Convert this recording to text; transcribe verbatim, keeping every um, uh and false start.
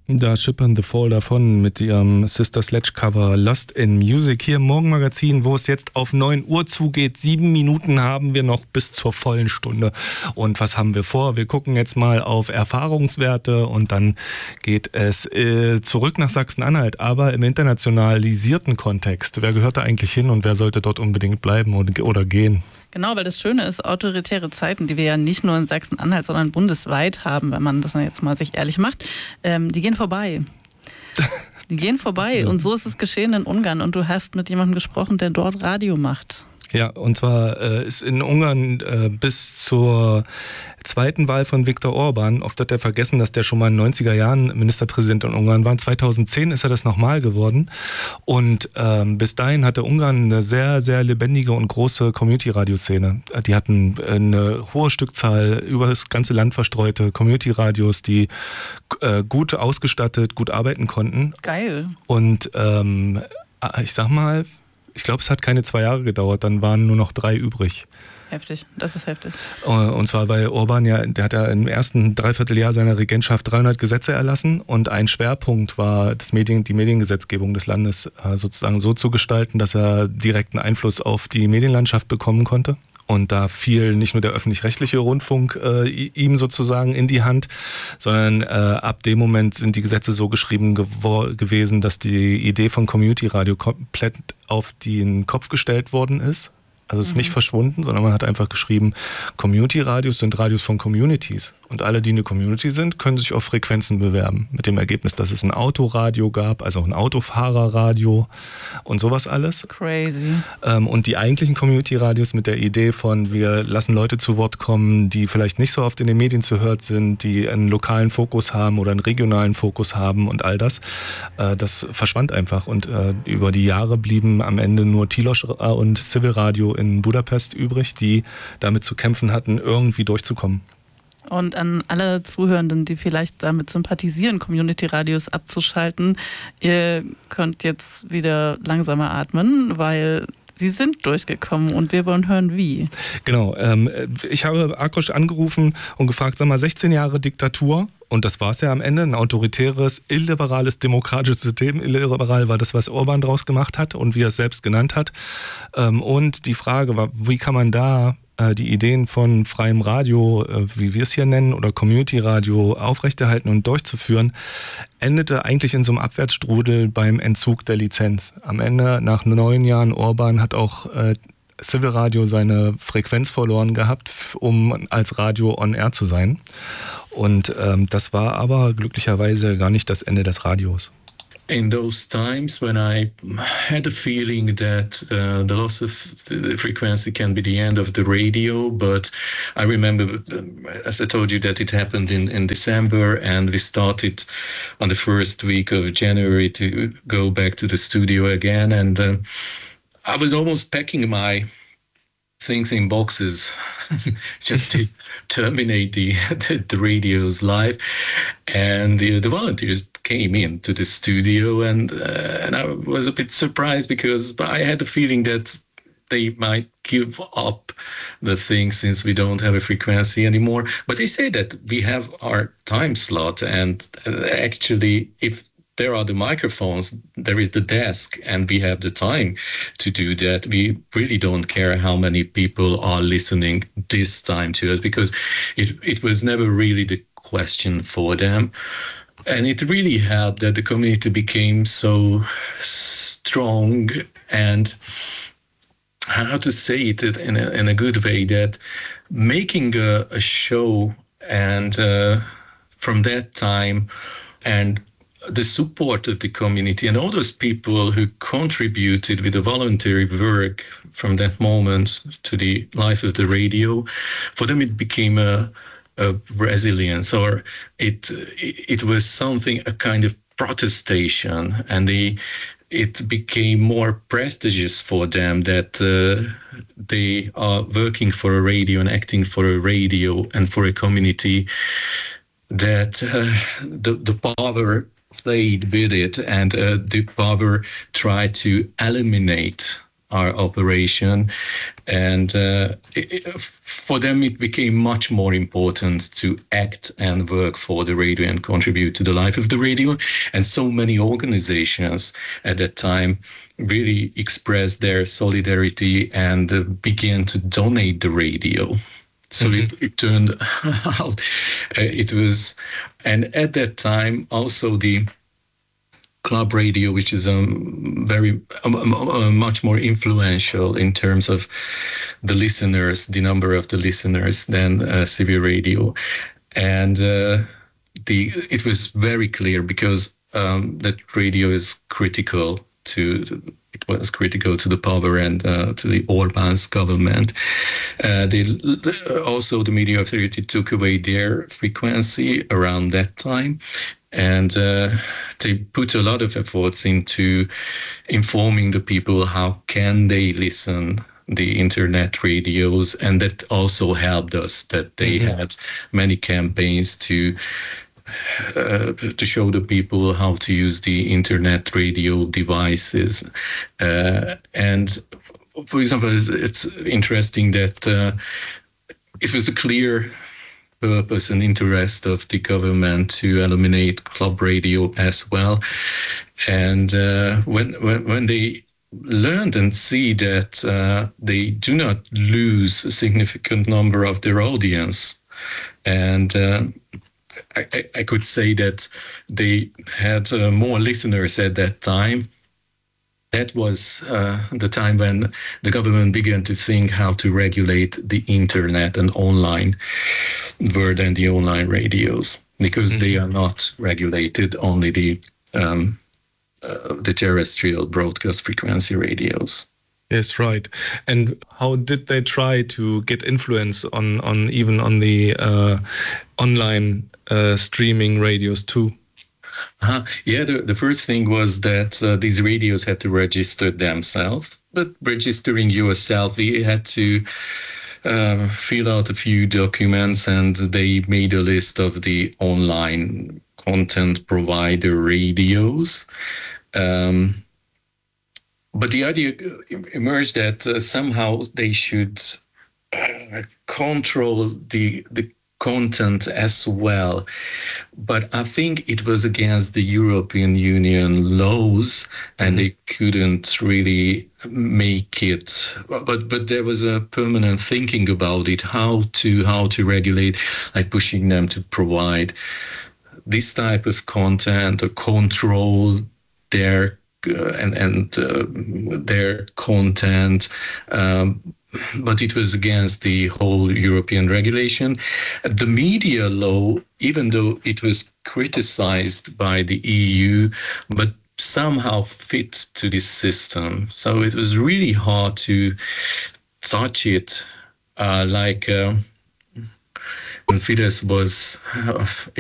Da schippern The Fall davon mit ihrem Sister Sledge Cover Lost in Music hier im Morgenmagazin, wo es jetzt auf neun Uhr zugeht. Sieben Minuten haben wir noch bis zur vollen Stunde. Und was haben wir vor? Wir gucken jetzt mal auf Erfahrungswerte und dann geht es äh, zurück nach Sachsen-Anhalt, aber im internationalisierten Kontext. Wer gehört da eigentlich hin und wer sollte dort unbedingt bleiben oder, oder gehen? Genau, weil das Schöne ist, autoritäre Zeiten, die wir ja nicht nur in Sachsen-Anhalt, sondern bundesweit haben, wenn man das jetzt mal sich ehrlich macht, ähm, die gehen vorbei. Die gehen vorbei und so ist es geschehen in Ungarn und du hast mit jemandem gesprochen, der dort Radio macht. Ja, und zwar äh, ist in Ungarn äh, bis zur zweiten Wahl von Viktor Orban, oft hat er vergessen, dass der schon mal in den neunziger Jahren Ministerpräsident in Ungarn war. zweitausendzehn ist er das nochmal geworden und ähm, bis dahin hatte Ungarn eine sehr, sehr lebendige und große Community-Radio-Szene. Die hatten eine hohe Stückzahl über das ganze Land verstreute Community-Radios, die äh, gut ausgestattet, gut arbeiten konnten. Geil. Und ähm, ich sag mal, ich glaube, es hat keine zwei Jahre gedauert, dann waren nur noch drei übrig. Heftig, das ist heftig. Und zwar, weil Orban ja, der hat ja im ersten Dreivierteljahr seiner Regentschaft dreihundert Gesetze erlassen und ein Schwerpunkt war, das Medien, die Mediengesetzgebung des Landes sozusagen so zu gestalten, dass er direkten Einfluss auf die Medienlandschaft bekommen konnte. Und da fiel nicht nur der öffentlich-rechtliche Rundfunk äh, ihm sozusagen in die Hand, sondern äh, ab dem Moment sind die Gesetze so geschrieben gewor- gewesen, dass die Idee von Community Radio komplett auf den Kopf gestellt worden ist. Also es ist mhm. nicht verschwunden, sondern man hat einfach geschrieben, Community-Radios sind Radios von Communities. Und alle, die eine Community sind, können sich auf Frequenzen bewerben. Mit dem Ergebnis, dass es ein Autoradio gab, also ein Autofahrerradio und sowas alles. Crazy. Ähm, und die eigentlichen Community-Radios mit der Idee von, wir lassen Leute zu Wort kommen, die vielleicht nicht so oft in den Medien zu hören sind, die einen lokalen Fokus haben oder einen regionalen Fokus haben und all das, äh, das verschwand einfach. Und äh, über die Jahre blieben am Ende nur Tilos und Civil Radio in Budapest übrig, die damit zu kämpfen hatten, irgendwie durchzukommen. Und an alle Zuhörenden, die vielleicht damit sympathisieren, Community-Radios abzuschalten, ihr könnt jetzt wieder langsamer atmen, weil sie sind durchgekommen und wir wollen hören, wie. Genau, ähm, ich habe Akrosch angerufen und gefragt, sag mal, sechzehn Jahre Diktatur, und das war es ja am Ende, ein autoritäres, illiberales, demokratisches System. Illiberal war das, was Orban draus gemacht hat und wie er es selbst genannt hat. Ähm, und die Frage war, wie kann man da die Ideen von freiem Radio, wie wir es hier nennen, oder Community-Radio aufrechterhalten und durchzuführen, endete eigentlich in so einem Abwärtsstrudel beim Entzug der Lizenz. Am Ende, nach neun Jahren Orban, hat auch äh, Civil Radio seine Frequenz verloren gehabt, um als Radio on air zu sein. Und ähm, das war aber glücklicherweise gar nicht das Ende des Radios. In those times when I had a feeling that uh, the loss of frequency can be the end of the radio, but I remember, as I told you, that it happened in, in December, and we started on the first week of January to go back to the studio again, and uh, I was almost packing my things in boxes just to terminate the, the the radio's life, and the the volunteers came into the studio, and uh, and I was a bit surprised because I had the feeling that they might give up the thing since we don't have a frequency anymore. But they say that we have our time slot, and actually, if there are the microphones, there is the desk, and we have the time to do that. We really don't care how many people are listening this time to us, because it, it was never really the question for them. And it really helped that the community became so strong, and how to say it in a, in a good way, that making a, a show, and uh, from that time, and the support of the community and all those people who contributed with the voluntary work from that moment to the life of the radio, for them it became a, a resilience, or it it was something, a kind of protestation, and they, it became more prestigious for them that uh, they are working for a radio and acting for a radio and for a community, that uh, the, the power played with it, and uh, the power tried to eliminate our operation. And uh, it, it, for them, it became much more important to act and work for the radio and contribute to the life of the radio. And so many organizations at that time really expressed their solidarity and uh, began to donate the radio. So mm-hmm. it, it turned out, uh, it was, and at that time also the club radio, which is um, very um, uh, much more influential in terms of the listeners, the number of the listeners than uh, C B radio, and uh, the it was very clear because um, that radio is critical to. It was critical to the power and uh, to the Orbán's government. Uh, they, also, the media authority took away their frequency around that time, and uh, they put a lot of efforts into informing the people how can they listen the internet radios, and that also helped us that they mm-hmm. had many campaigns to Uh, to show the people how to use the internet radio devices. Uh, and for example, it's, it's interesting that uh, it was a clear purpose and interest of the government to eliminate club radio as well. And uh, when, when, when they learned and see that uh, they do not lose a significant number of their audience, and uh, I, I could say that they had uh, more listeners at that time. That was uh, the time when the government began to think how to regulate the internet and online world and the online radios, because mm-hmm. they are not regulated, only the um, uh, the terrestrial broadcast frequency radios. Yes, right. And how did they try to get influence on, on even on the uh, online uh, streaming radios too? Uh, yeah, the, the first thing was that uh, these radios had to register themselves. But registering yourself, you had to uh, fill out a few documents, and they made a list of the online content provider radios. Um, But the idea emerged that uh, somehow they should uh, control the the content as well. But I think it was against the European Union laws, and they couldn't really make it. But but there was a permanent thinking about it, how to how to regulate, like pushing them to provide this type of content or control their Uh, and and uh, their content, um, but it was against the whole European regulation. The media law, even though it was criticized by the E U, but somehow fit to this system. So it was really hard to touch it, uh, like uh, when Fidesz was uh,